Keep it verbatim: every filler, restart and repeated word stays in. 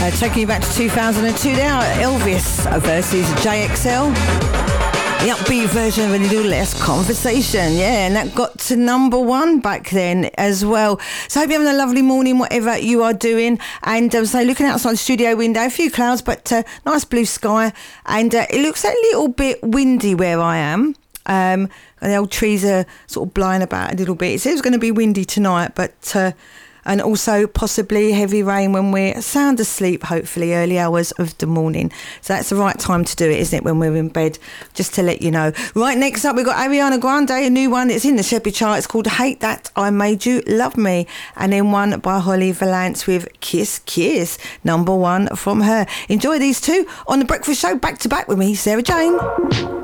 Uh, taking you back to two thousand two now, Elvis versus J X L. The upbeat version of A Little Less Conversation, yeah, and that got to number one back then as well. So I hope you're having a lovely morning, whatever you are doing. And um, so looking outside the studio window, a few clouds, but uh, nice blue sky. And uh, it looks a little bit windy where I am. Um, and the old trees are sort of blowing about a little bit. It says it's going to be windy tonight, but... Uh, and also possibly heavy rain when we're sound asleep, hopefully early hours of the morning. So that's the right time to do it, isn't it, when we're in bed, just to let you know. Right, next up, we've got Ariana Grande, a new one. It's in the Sheppy chart. It's called Hate That I Made You Love Me. And then one by Holly Valance with Kiss Kiss, number one from her. Enjoy these two on The Breakfast Show, back to back with me, Sarah Jane.